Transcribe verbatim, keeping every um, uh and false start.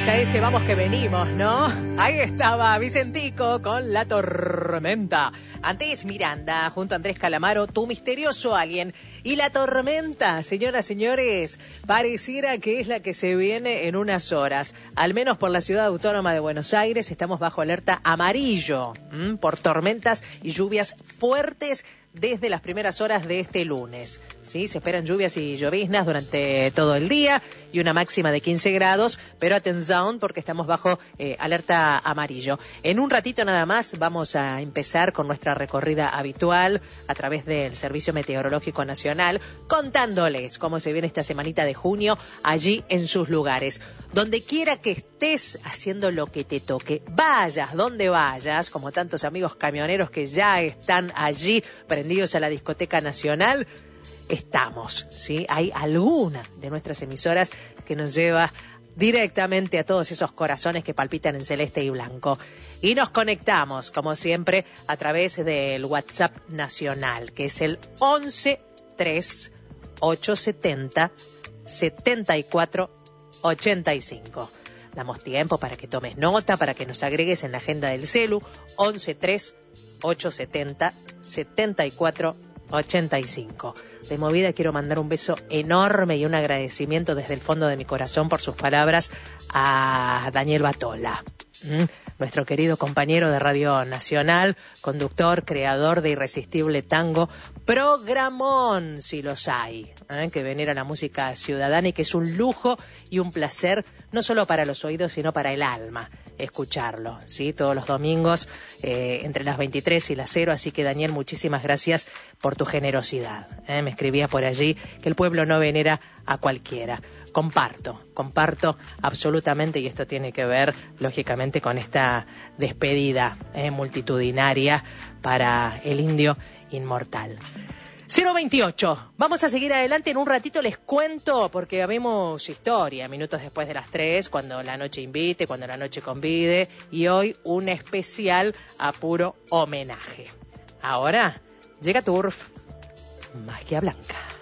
hasta ese vamos que venimos, ¿no? Ahí estaba Vicentico con La Tormenta. Antes Miranda, junto a Andrés Calamaro, Tu Misterioso Alguien. Y La Tormenta, señoras, señores, pareciera que es la que se viene en unas horas. Al menos por la Ciudad Autónoma de Buenos Aires estamos bajo alerta amarillo, ¿m? por tormentas y lluvias fuertes desde las primeras horas de este lunes. ¿Sí? Se esperan lluvias y lloviznas durante todo el día y una máxima de quince grados, pero atención porque estamos bajo eh, alerta amarillo. En un ratito nada más vamos a empezar con nuestra recorrida habitual a través del Servicio Meteorológico Nacional, contándoles cómo se viene esta semanita de junio allí en sus lugares. Donde quiera que estés haciendo lo que te toque, vayas donde vayas, como tantos amigos camioneros que ya están allí prendidos a la discoteca nacional, estamos, ¿sí? Hay alguna de nuestras emisoras que nos lleva directamente a todos esos corazones que palpitan en celeste y blanco. Y nos conectamos, como siempre, a través del WhatsApp nacional, que es el once tres ocho setenta setenta y cuatro ochenta y cinco. Damos tiempo para que tomes nota, para que nos agregues en la agenda del celu, once tres ocho setenta setenta y cuatro ochenta y cinco. De movida quiero mandar un beso enorme y un agradecimiento desde el fondo de mi corazón por sus palabras a Daniel Batola, ¿Mm? nuestro querido compañero de Radio Nacional, conductor, creador de Irresistible Tango, programón, si los hay, ¿eh? que venera la música ciudadana y que es un lujo y un placer, no solo para los oídos, sino para el alma, escucharlo, ¿sí? Todos los domingos, eh, entre las veintitrés y las cero, así que Daniel, muchísimas gracias por tu generosidad, ¿eh? Me escribía por allí que el pueblo no venera a cualquiera. Comparto, comparto absolutamente, y esto tiene que ver, lógicamente, con esta despedida eh, multitudinaria para el indio inmortal. cero veintiocho, vamos a seguir adelante. En un ratito les cuento, porque habemos historia, minutos después de las tres, cuando la noche invite, cuando la noche convide, y hoy un especial a puro homenaje. Ahora llega Turf, Magia Blanca.